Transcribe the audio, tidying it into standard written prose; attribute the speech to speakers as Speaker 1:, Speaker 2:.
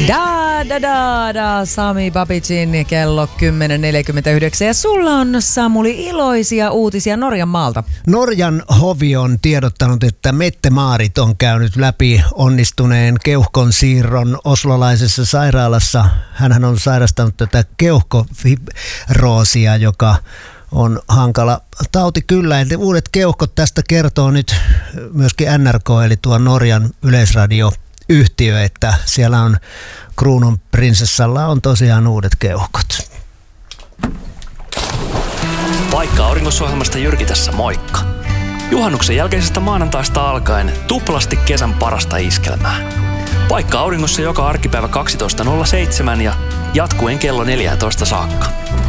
Speaker 1: Sami Babicin kello 10.49 ja sulla on, Samuli, iloisia uutisia Norjan maalta.
Speaker 2: Norjan hovi on tiedottanut, että Mette-Maarit on käynyt läpi onnistuneen keuhkon siirron oslolaisessa sairaalassa. Hänhän on sairastanut tätä keuhkofibroosia, joka on hankala tauti kyllä. Eli uudet keuhkot, tästä kertoo nyt myöskin NRK, eli tuo Norjan yleisradioyhtiö, että siellä on kruunun prinsessalla on tosiaan uudet keuhkot.
Speaker 3: Paikka Auringossa-ohjelmasta Jyrki tässä, moikka. Juhannuksen jälkeisestä maanantaista alkaen tuplasti kesän parasta iskelmää. Paikka Auringossa joka arkipäivä 12.07 ja jatkuen kello 14 saakka.